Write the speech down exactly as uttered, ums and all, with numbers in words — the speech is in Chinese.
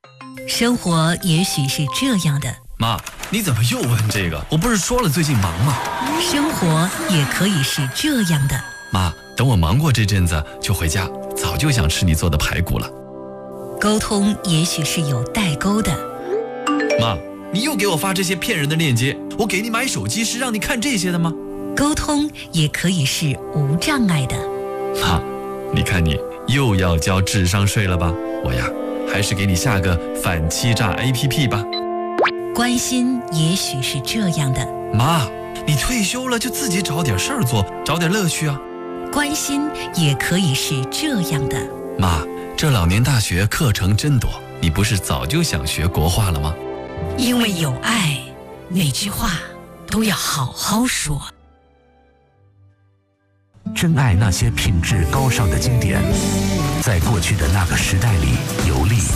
生活也许是这样的。 妈，你怎么又问这个？我不是说了最近忙吗？ 生活也可以是这样的。 妈，等我忙过这阵子就回家，早就想吃你做的排骨了。 沟通也许是有代沟的。 妈，你又给我发这些骗人的链接，我给你买手机是让你看这些的吗？ 沟通也可以是无障碍的。 妈，你看你又要交智商税了吧？我呀，还是给你下个反欺诈 A P P 吧。 关心也许是这样的。 妈，你退休了就自己找点事儿做，找点乐趣啊。 关心也可以是这样的。 妈，这老年大学课程真多，你不是早就想学国画了吗？ 因为有爱，哪句话都要好好说。 珍爱那些品质高尚的经典，在过去的那个时代里。